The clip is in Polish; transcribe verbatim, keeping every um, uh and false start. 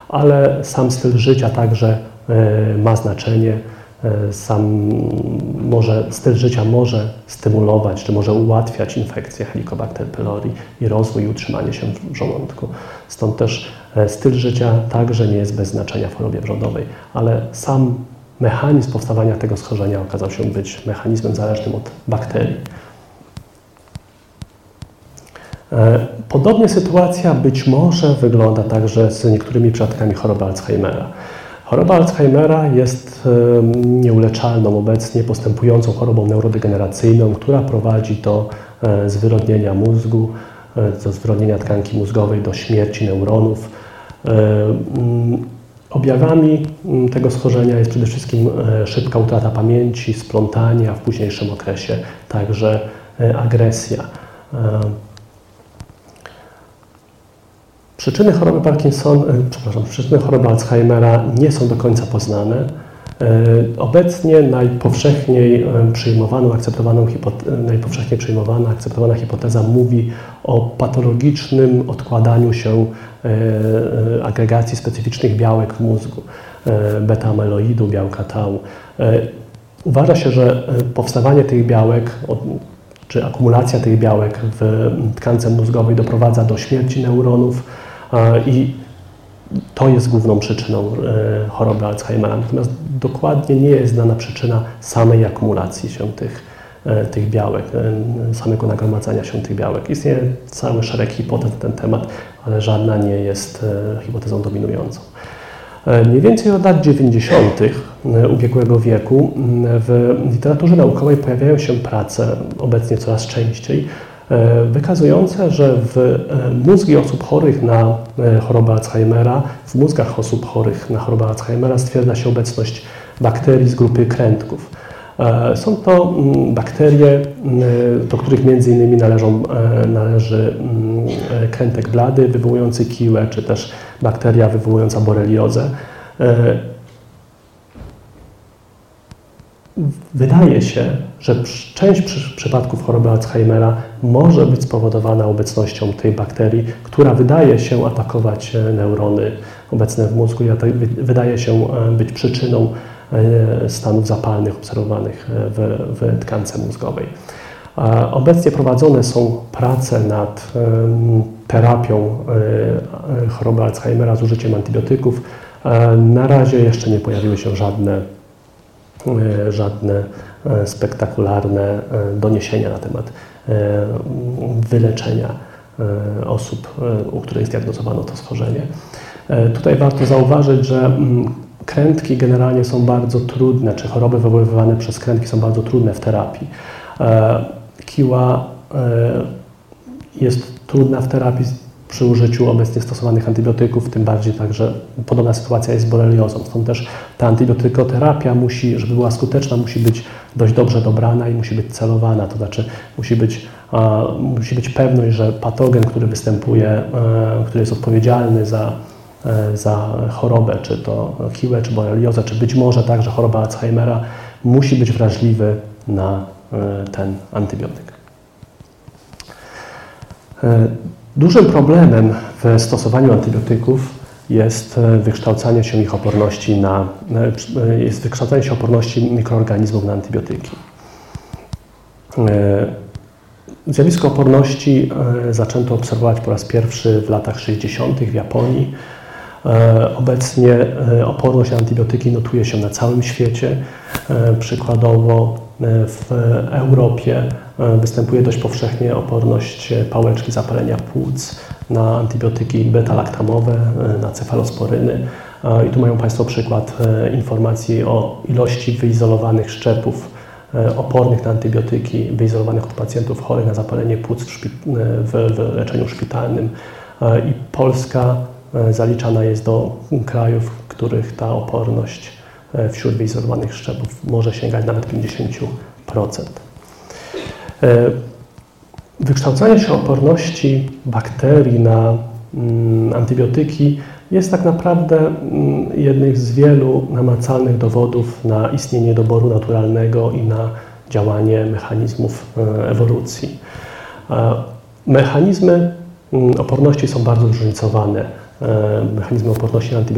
ale sam styl życia także ma znaczenie. Sam może, styl życia może stymulować, czy może ułatwiać infekcję Helicobacter pylori i rozwój i utrzymanie się w żołądku. Stąd też styl życia także nie jest bez znaczenia w chorobie wrzodowej, ale sam mechanizm powstawania tego schorzenia okazał się być mechanizmem zależnym od bakterii. Podobnie sytuacja być może wygląda także z niektórymi przypadkami choroby Alzheimera. Choroba Alzheimera jest nieuleczalną, obecnie postępującą chorobą neurodegeneracyjną, która prowadzi do zwyrodnienia mózgu, do zwyrodnienia tkanki mózgowej, do śmierci neuronów. Objawami tego schorzenia jest przede wszystkim szybka utrata pamięci, splątanie, a w późniejszym okresie także agresja. Przyczyny choroby Parkinson, przepraszam, przyczyny choroby Alzheimera nie są do końca poznane. Obecnie najpowszechniej przyjmowaną, akceptowaną, najpowszechniej przyjmowana, akceptowana hipoteza mówi o patologicznym odkładaniu się agregacji specyficznych białek w mózgu, beta-amyloidu, białka tau. Uważa się, że powstawanie tych białek czy akumulacja tych białek w tkance mózgowej doprowadza do śmierci neuronów i to jest główną przyczyną choroby Alzheimera. Natomiast dokładnie nie jest znana przyczyna samej akumulacji się tych, tych białek, samego nagromadzenia się tych białek. Istnieje cały szereg hipotez na ten temat, ale żadna nie jest hipotezą dominującą. Mniej więcej od lat dziewięćdziesiątych ubiegłego wieku w literaturze naukowej pojawiają się prace, obecnie coraz częściej, wykazujące, że w mózgi osób chorych na chorobę Alzheimera, w mózgach osób chorych na chorobę Alzheimera stwierdza się obecność bakterii z grupy krętków. Są to bakterie, do których między innymi należą, należy krętek blady wywołujący kiłę, czy też bakteria wywołująca boreliozę. Wydaje się, że część przypadków choroby Alzheimera może być spowodowana obecnością tej bakterii, która wydaje się atakować neurony obecne w mózgu i wydaje się być przyczyną stanów zapalnych obserwowanych w, w tkance mózgowej. Obecnie prowadzone są prace nad terapią choroby Alzheimera z użyciem antybiotyków. Na razie jeszcze nie pojawiły się żadne, żadne spektakularne doniesienia na temat wyleczenia osób, u których zdiagnozowano to schorzenie. Tutaj warto zauważyć, że krętki generalnie są bardzo trudne, czy choroby wywoływane przez krętki są bardzo trudne w terapii. Kiła jest trudna w terapii przy użyciu obecnie stosowanych antybiotyków, tym bardziej także podobna sytuacja jest z boreliozą. Stąd też ta antybiotykoterapia musi, żeby była skuteczna, musi być dość dobrze dobrana i musi być celowana, to znaczy musi być, musi być pewność, że patogen, który występuje, który jest odpowiedzialny za za chorobę, czy to kiłę, czy boreliozę, czy być może także choroba Alzheimera, musi być wrażliwy na ten antybiotyk. Dużym problemem w stosowaniu antybiotyków jest wykształcanie się ich oporności na, jest wykształcanie się oporności mikroorganizmów na antybiotyki. Zjawisko oporności zaczęto obserwować po raz pierwszy w latach sześćdziesiątych w Japonii. Obecnie oporność na antybiotyki notuje się na całym świecie. Przykładowo w Europie występuje dość powszechnie oporność pałeczki zapalenia płuc na antybiotyki beta-laktamowe, na cefalosporyny. I tu mają Państwo przykład informacji o ilości wyizolowanych szczepów opornych na antybiotyki, wyizolowanych od pacjentów chorych na zapalenie płuc w, w, w leczeniu szpitalnym. I Polska zaliczana jest do krajów, w których ta oporność wśród wyizolowanych szczepów może sięgać nawet pięćdziesiąt procent. Wykształcanie się oporności bakterii na antybiotyki jest tak naprawdę jednym z wielu namacalnych dowodów na istnienie niedoboru naturalnego i na działanie mechanizmów ewolucji. Mechanizmy oporności są bardzo zróżnicowane. Mechanizmy oporności na antybiotyki